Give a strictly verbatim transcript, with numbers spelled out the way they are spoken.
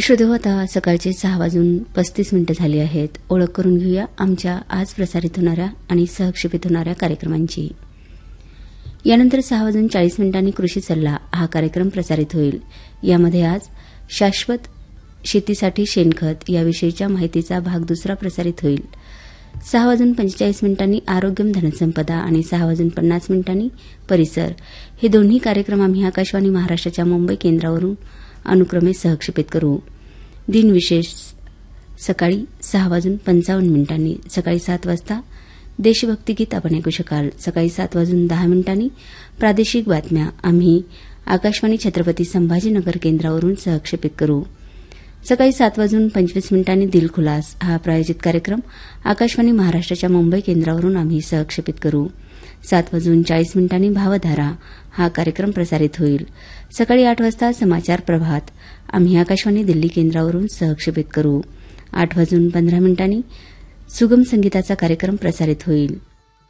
श्रोते हो, आता सकाळचे सहा वाजून पस्तीस मिनिटं झाली आहेत. ओळख करून घेऊया आमच्या आज प्रसारित होणाऱ्या आणि सहक्षेपित होणाऱ्या कार्यक्रमांची. यानंतर सहा वाजून चाळीस मिनिटांनी कृषी सल्ला हा कार्यक्रम प्रसारित होईल. यामध्ये आज शाश्वत शेतीसाठी शेणखत याविषयीच्या माहितीचा भाग दुसरा प्रसारित होईल. सहा वाजून पंचेचाळीस मिनिटांनी आरोग्यम धनसंपदा आणि सहा वाजून पन्नास मिनिटांनी परिसर हे दोन्ही कार्यक्रम आम्ही आकाशवाणी महाराष्ट्राच्या मुंबई केंद्रावरून अनुक्रमे सहक्षेपित करू. दिनविशेष सकाळी सहा वाजून पंचावन्न मिनिटांनी. सकाळी सात वाजता देशभक्ती गीत आपण ऐकू शकाल. सकाळी सात वाजून दहा मिनिटांनी प्रादेशिक बातम्या आम्ही आकाशवाणी छत्रपती संभाजीनगर केंद्रावरून सहक्षेपित करू. सकाळी सात वाजून पंचवीस मिनिटांनी दिलखुलास हा प्रायोजित कार्यक्रम आकाशवाणी महाराष्ट्राच्या मुंबई केंद्रावरून आम्ही सहक्षेपित करू. सात वाजून चाळीस मिनिटांनी भावधारा हा कार्यक्रम प्रसारित होईल. सकाळी आठ वाजता समाचार प्रभात आम्ही आकाशवाणी दिल्ली केंद्रावरून सहक्षेपित करू. आठ वाजून पंधरा मिनिटांनी सुगम संगीताचा कार्यक्रम प्रसारित होईल.